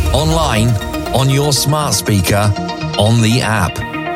online, on your smart speaker, on the app.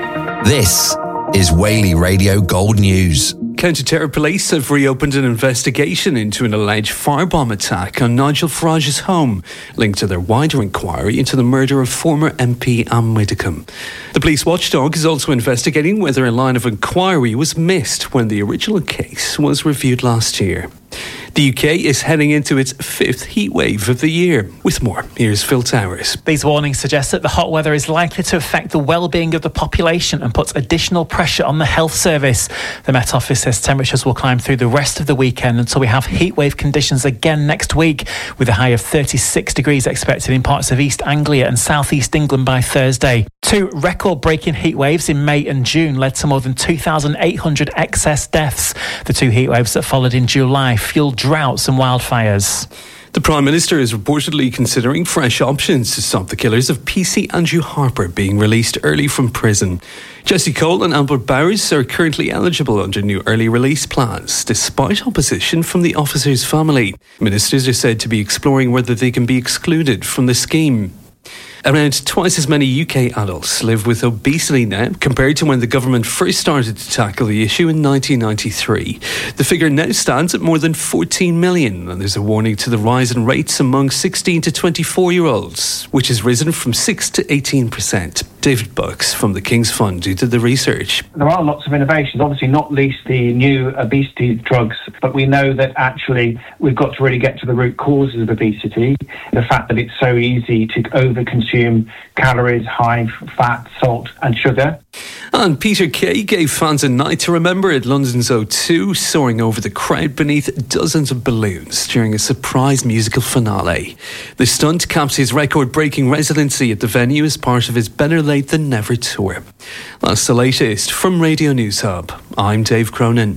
This is Whaley Radio Gold News. Counter-terror police have reopened an investigation into an alleged firebomb attack on Nigel Farage's home, linked to their wider inquiry into the murder of former MP Anne Widdecombe. The police watchdog is also investigating whether a line of inquiry was missed when the original case was reviewed last year. The UK is heading into its fifth heatwave of the year. With more, here's Phil Towers. These warnings suggest that the hot weather is likely to affect the well-being of the population and puts additional pressure on the health service. The Met Office says temperatures will climb through the rest of the weekend until we have heatwave conditions again next week, with a high of 36 degrees expected in parts of East Anglia and South East England by Thursday. Two record-breaking heatwaves in May and June led to more than 2,800 excess deaths. The two heatwaves that followed in July fueled droughts and wildfires. The Prime Minister is reportedly considering fresh options to stop the killers of PC Andrew Harper being released early from prison. Jesse Cole and Albert Bowers are currently eligible under new early release plans, despite opposition from the officers' family. Ministers are said to be exploring whether they can be excluded from the scheme. Around twice as many UK adults live with obesity now compared to when the government first started to tackle the issue in 1993. The figure now stands at more than 14 million, and there's a warning to the rise in rates among 16 to 24-year-olds, which has risen from 6 to 18%. David Bucks from the King's Fund, who did the research. There are lots of innovations, obviously not least the new obesity drugs, but we know that actually we've got to really get to the root causes of obesity. The fact that it's so easy to overconsume calories, high fat, salt and sugar. And Peter Kay gave fans a night to remember at London's O2, soaring over the crowd beneath dozens of balloons during a surprise musical finale. The stunt caps his record-breaking residency at the venue as part of his Better Late Than Never tour. That's the latest from Radio News Hub. I'm Dave Cronin.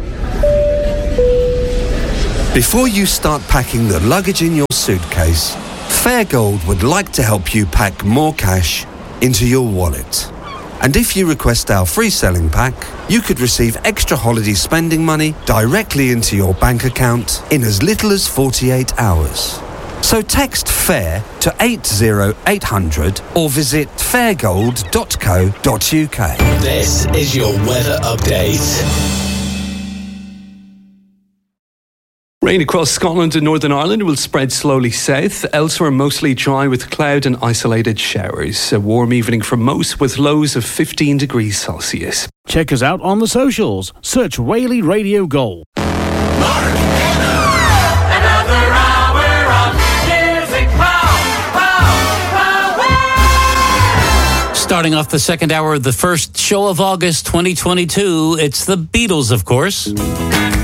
Before you start packing the luggage in your suitcase, Fairgold would like to help you pack more cash into your wallet. And if you request our free selling pack, you could receive extra holiday spending money directly into your bank account in as little as 48 hours. So text FAIR to 80800 or visit fairgold.co.uk. This is your weather update. Rain across Scotland and Northern Ireland will spread slowly south. Elsewhere, mostly dry with cloud and isolated showers. A warm evening for most with lows of 15 degrees Celsius. Check us out on the socials. Search Whaley Radio Gold. Another hour of music power. Starting off the second hour of the first show of August 2022, it's the Beatles, of course.